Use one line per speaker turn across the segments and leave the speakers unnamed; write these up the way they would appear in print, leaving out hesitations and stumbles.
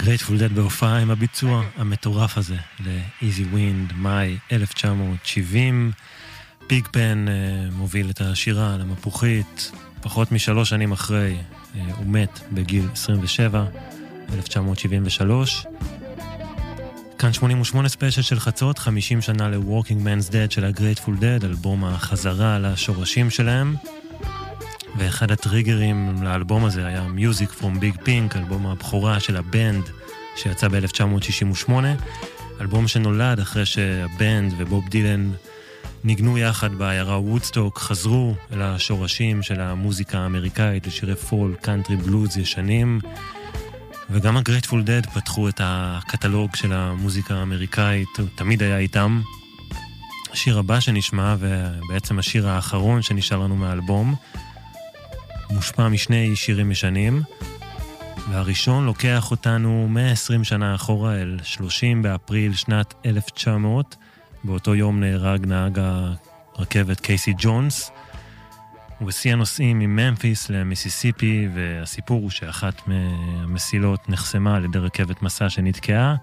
גרייטפול דד בהופעה עם הביצוע המטורף הזה ל-Easy Wind, מאי 1970. ביג בן מוביל את השירה למפוחית. פחות מ3 שנים אחרי הוא מת בגיל 27, 1973. כאן 88 ספיישל של חצות, 50 שנה ל-Walking Man's Dead של הגרייטפול דד, אלבום החזרה לשורשים שלהם. ואחד הטריגרים לאלבום הזה היה Music from Big Pink, אלבום הבכורה של הבנד שיצא ב-1968, אלבום שנולד אחרי שהבנד ובוב דילן ניגנו יחד בעיירה וודסטוק, חזרו אל השורשים של המוזיקה האמריקאית לשירי פול, קאנטרי, בלוז ישנים, וגם הגרייטפול דד פתחו את הקטלוג של המוזיקה האמריקאית, הוא תמיד היה איתם. השיר הבא שנשמע, ובעצם השיר האחרון שנשאר לנו מהאלבום, מושפע משני שירים ישנים, והראשון לוקח אותנו 120 שנה אחורה אל 30 באפריל שנת 1900, באותו יום נהרג נהג הרכבת קייסי ג'ונס, ובשיא הנוסעים מממפיס למיסיסיפי, והסיפור הוא שאחת מהמסילות נחסמה על ידי רכבת מסע שנתקעה,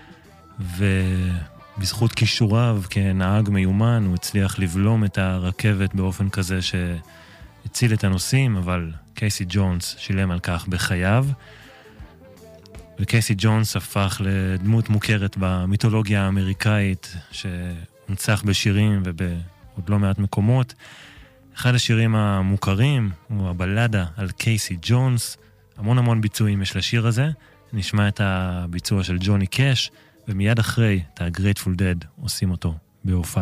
ובזכות כישוריו כנהג מיומן הוא הצליח לבלום את הרכבת באופן כזה הציל את הנוסעים, אבל קייסי ג'ונס שילם על כך בחייו, וקייסי ג'ונס הפך לדמות מוכרת במיתולוגיה האמריקאית, שהונצח בשירים ובעוד לא מעט מקומות. אחד השירים המוכרים הוא הבלדה על קייסי ג'ונס, המון ביצועים יש לשיר הזה, נשמע את הביצוע של ג'וני קאש, ומיד אחרי את הגרייטפול דד עושים אותו בהופעה.